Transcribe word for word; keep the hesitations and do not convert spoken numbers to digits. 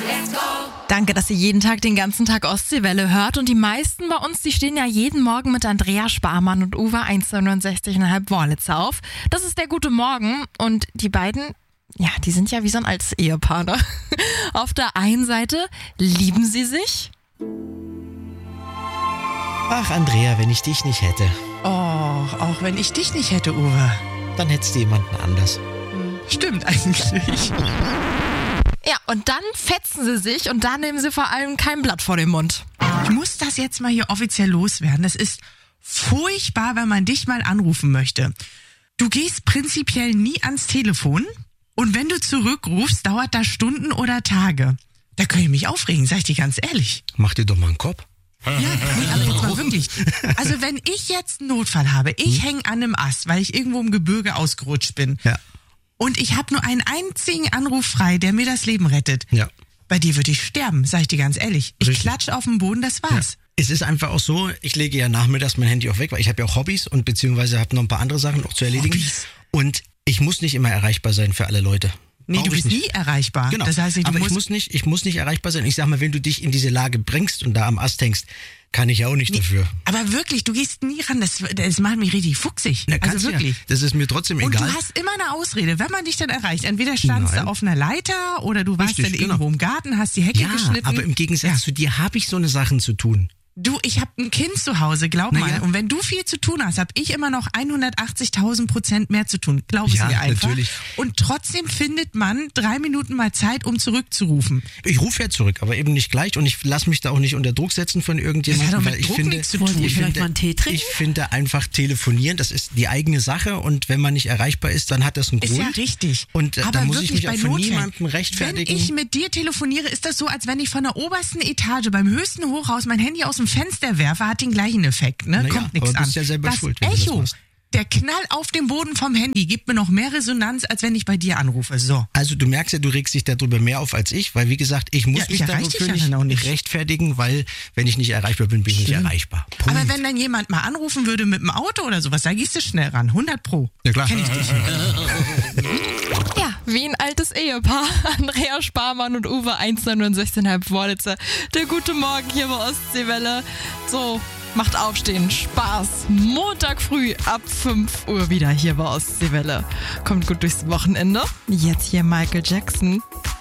Danke, dass ihr jeden Tag den ganzen Tag Ostseewelle hört. Und die meisten bei uns, die stehen ja jeden Morgen mit Andrea Sparmann und Uwe hundertneunundsechzig Komma fünf Wörlitzer auf. Das ist der gute Morgen. Und die beiden, ja, die sind ja wie so ein altes Ehepaar, ne? Auf der einen Seite lieben sie sich. Ach, Andrea, wenn ich dich nicht hätte, Oh, auch wenn ich dich nicht hätte, Uwe. dann hättest du jemanden anders. Stimmt eigentlich. Ja, und dann fetzen sie sich und da nehmen sie vor allem kein Blatt vor den Mund. Ich muss das jetzt mal hier offiziell loswerden. Es ist furchtbar, wenn man dich mal anrufen möchte. Du gehst prinzipiell nie ans Telefon und wenn du zurückrufst, dauert das Stunden oder Tage. Da kann ich mich aufregen, sag ich dir ganz ehrlich. Mach dir doch mal einen Kopf. Ja, nee, aber jetzt mal wirklich. Also wenn ich jetzt einen Notfall habe, ich hm? hänge an einem Ast, weil ich irgendwo im Gebirge ausgerutscht bin. Ja. Und ich habe nur einen einzigen Anruf frei, der mir das Leben rettet. Ja. Bei dir würde ich sterben, sag ich dir ganz ehrlich. Ich Richtig. klatsche auf den Boden, das war's. Ja. Es ist einfach auch so, ich lege ja nachmittags mein Handy auch weg, weil ich habe ja auch Hobbys und beziehungsweise habe noch ein paar andere Sachen auch zu erledigen. Hobbys. Und ich muss nicht immer erreichbar sein für alle Leute. Nee, Brauch du ich bist nicht. nie erreichbar. Genau. Das heißt, du aber musst ich muss nicht, ich muss nicht erreichbar sein. Ich sag mal, wenn du dich in diese Lage bringst und da am Ast hängst, kann ich ja auch nicht Nee, dafür. aber wirklich, du gehst nie ran. Das, das macht mich richtig fuchsig. Na, Also kannst du wirklich. Ja. Das ist mir trotzdem Und egal. du hast immer eine Ausrede, wenn man dich dann erreicht. Entweder standst Nein. du auf einer Leiter oder du warst Richtig, dann genau. irgendwo im Garten, hast die Hecke Ja, geschnitten. aber im Gegensatz Ja. zu dir habe ich so eine Sachen zu tun. Du, ich habe ein Kind zu Hause, glaub Na mal. ja. Und wenn du viel zu tun hast, habe ich immer noch hundertachtzigtausend Prozent mehr zu tun. Glaub es Ja, mir einfach. natürlich. Und trotzdem findet man drei Minuten mal Zeit, um zurückzurufen. Ich rufe ja zurück, aber eben nicht gleich und ich lasse mich da auch nicht unter Druck setzen von Das irgendjemandem, hat doch mit weil ich Druck finde, nichts zu tun. Wollen Sie ich vielleicht finde, mal einen Tee trinken? ich finde einfach telefonieren, das ist die eigene Sache und wenn man nicht erreichbar ist, dann hat das einen Ist Grund. ja richtig. Und äh, aber da muss ich wirklich mich auch bei von Notfällen. niemandem rechtfertigen. Wenn ich mit dir telefoniere, ist das so, als wenn ich von der obersten Etage beim höchsten Hochhaus mein Handy aus dem Fenster werfe, hat den gleichen Effekt, ne? Na ja, Kommt nichts aber an. bist ja selber das schuld, wenn du das Echo, machst. der Knall auf dem Boden vom Handy gibt mir noch mehr Resonanz, als wenn ich bei dir anrufe. So. Also du merkst ja, du regst dich darüber mehr auf als ich, weil wie gesagt, ich muss Ja, ich mich erreich dich dafür ja nicht, dann auch nicht. rechtfertigen, weil wenn ich nicht erreichbar bin, bin ich nicht Schlimm. erreichbar. Punkt. Aber wenn dann jemand mal anrufen würde mit dem Auto oder sowas, da gehst du schnell ran. hundert Pro. Ja, klar. Kenn ich dich. Ja, wie ein altes Ehepaar. Andrea Sparmann und Uwe hundertneunundsechzig Komma fünf Wörlitzer. Der gute Morgen hier bei Ostseewelle. So, macht aufstehen, Spaß. Montag früh ab fünf Uhr wieder hier bei Ostseewelle. Kommt gut durchs Wochenende. Jetzt hier Michael Jackson.